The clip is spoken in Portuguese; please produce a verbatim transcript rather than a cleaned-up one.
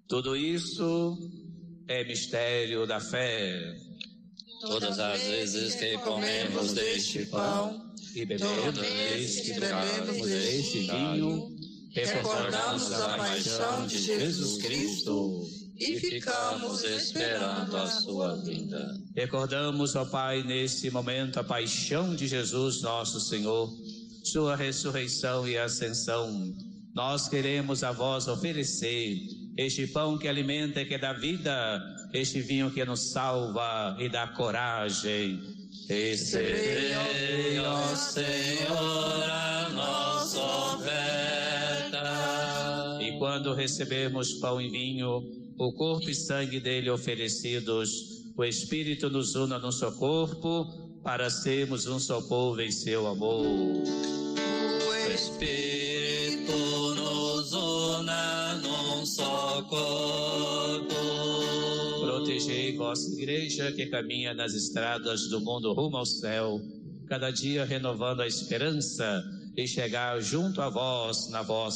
Tudo isso é mistério da fé. Todas as vezes que comemos deste pão e bebemos deste bebemos deste vinho, recordamos a paixão de Jesus Cristo e ficamos esperando a sua vinda. Recordamos, ó Pai, nesse momento a paixão de Jesus nosso Senhor, sua ressurreição e ascensão. Nós queremos a vós oferecer este pão que alimenta e que dá vida, este vinho que nos salva e dá coragem. Recebei, ó Senhor, a nossa oferta. E quando recebemos pão e vinho, o corpo e sangue dele oferecidos, o Espírito nos una no seu corpo, para sermos um só povo em seu amor. O Espírito nos una num só corpo. Protegei vossa igreja que caminha nas estradas do mundo rumo ao céu, cada dia renovando a esperança de chegar junto a vós na vossa